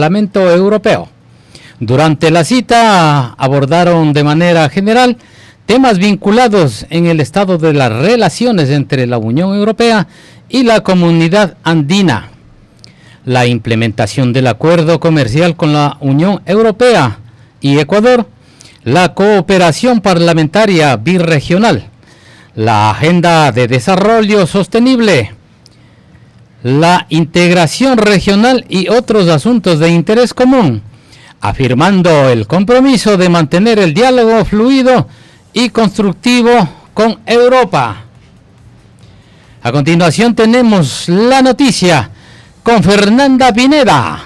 Parlamento Europeo. Durante la cita abordaron de manera general temas vinculados en el estado de las relaciones entre la Unión Europea y la Comunidad Andina, la implementación del acuerdo comercial con la Unión Europea y Ecuador, la cooperación parlamentaria birregional, la agenda de desarrollo sostenible, la integración regional y otros asuntos de interés común, afirmando el compromiso de mantener el diálogo fluido y constructivo con Europa. A continuación tenemos la noticia con Fernanda Pineda.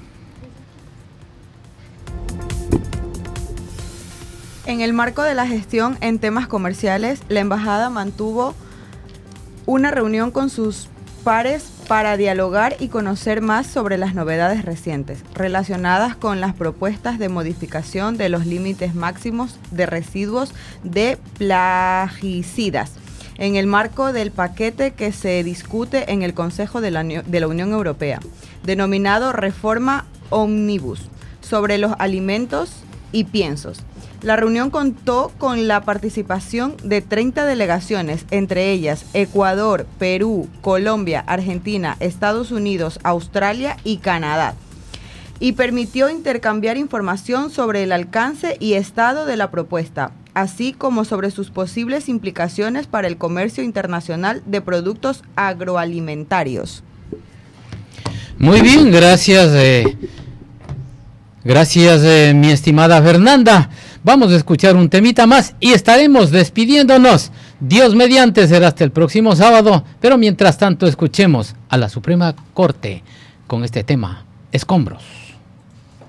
En el marco de la gestión en temas comerciales, la embajada mantuvo una reunión con sus pares para dialogar y conocer más sobre las novedades recientes relacionadas con las propuestas de modificación de los límites máximos de residuos de plaguicidas en el marco del paquete que se discute en el Consejo de la Unión Europea, denominado Reforma Omnibus, sobre los alimentos y piensos. La reunión contó con la participación de 30 delegaciones, entre ellas Ecuador, Perú, Colombia, Argentina, Estados Unidos, Australia y Canadá, y permitió intercambiar información sobre el alcance y estado de la propuesta, así como sobre sus posibles implicaciones para el comercio internacional de productos agroalimentarios. Muy bien, gracias. Gracias, mi estimada Fernanda. Vamos a escuchar un temita más y estaremos despidiéndonos. Dios mediante, será hasta el próximo sábado, pero mientras tanto escuchemos a la Suprema Corte con este tema, escombros.